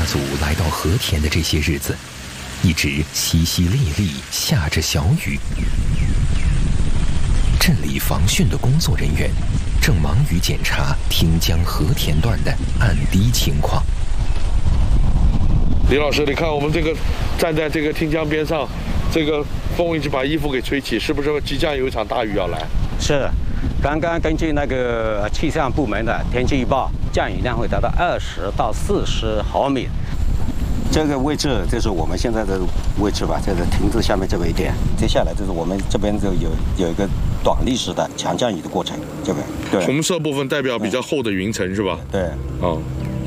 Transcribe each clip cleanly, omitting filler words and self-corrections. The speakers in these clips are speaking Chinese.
组来到和田的这些日子，一直淅淅沥沥下着小雨。镇里防汛的工作人员正忙于检查汀江和田段的岸堤情况。 李老师，你看我们这个站在这个汀江边上，这个风已经把衣服给吹起，是不是即将有一场大雨要来？ 是，刚刚根据那个气象部门的天气预报，降雨量会达到20到40毫米。这个位置就是我们现在的位置吧，就是亭子下面这么一点。接下来就是我们这边就有一个短历史的强降雨的过程，这边。对。 红色部分代表比较厚的云层是吧？ 对。 哦。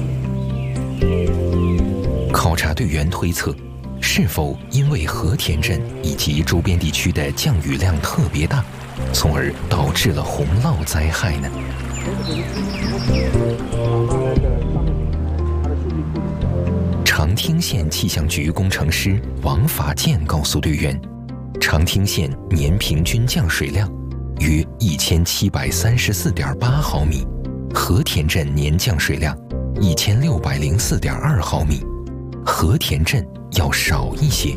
考察队员推测，是否因为和田镇以及周边地区的降雨量特别大，从而导致了洪涝灾害呢？长汀县气象局工程师王法建告诉队员，长汀县年平均降水量约1734.8毫米，和田镇年降水量1604.2毫米，和田镇要少一些。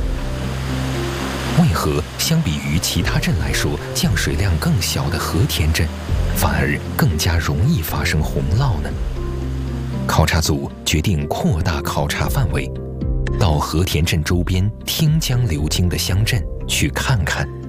为何相比于其他镇来说，降水量更小的和田镇，反而更加容易发生洪涝呢？考察组决定扩大考察范围，到和田镇周边汀江流经的乡镇去看看。